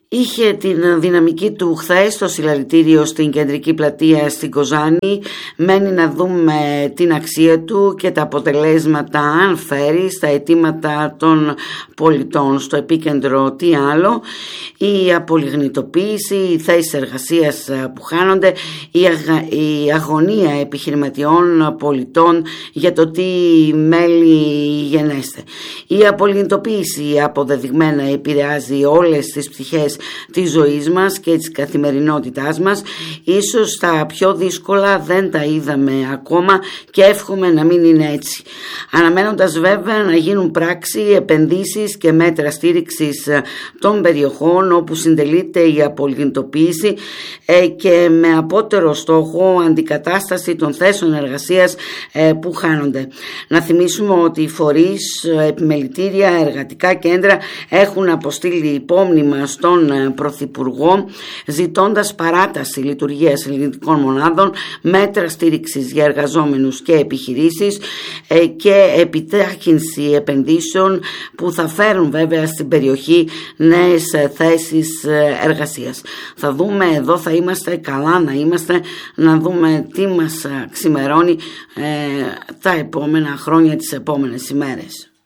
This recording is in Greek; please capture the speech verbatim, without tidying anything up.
Είχε την δυναμική του χθες το συλλαλητήριο στην κεντρική πλατεία στην Κοζάνη. Μένει να δούμε την αξία του και τα αποτελέσματα αν φέρει στα αιτήματα των πολιτών. Στο επίκεντρο τι άλλο? Η απολιγνητοποίηση, οι θέσεις εργασίας που χάνονται, η, αγα... η αγωνία επιχειρηματιών πολιτών για το τι μέλη γενέστε. Η απολιγνητοποίηση αποδεδειγμένα επηρεάζει όλες τις πτυχές της ζωής μας και της καθημερινότητάς μας. Ίσως τα πιο δύσκολα δεν τα είδαμε ακόμα και εύχομαι να μην είναι έτσι. Αναμένοντας βέβαια να γίνουν πράξη επενδύσεις και μέτρα στήριξης των περιοχών όπου συντελείται η απολιγνητοποίηση και με απότερο στόχο αντικατάσταση των θέσεων εργασίας που χάνονται. Να θυμίσουμε ότι οι φορείς, επιμελητήρια, εργατικά κέντρα έχουν αποστείλει υπόμνημα στον Πρωθυπουργό ζητώντας παράταση λειτουργίας ελληνικών μονάδων, μέτρα στήριξης για εργαζόμενους και επιχειρήσεις και επιτάχυνση επενδύσεων που θα φέρουν βέβαια στην περιοχή νέες θέσεις εργασίας. Θα δούμε, εδώ θα είμαστε καλά να είμαστε, να δούμε τι μας ξημερώνει ε, τα επόμενα χρόνια, τις επόμενες ημέρες.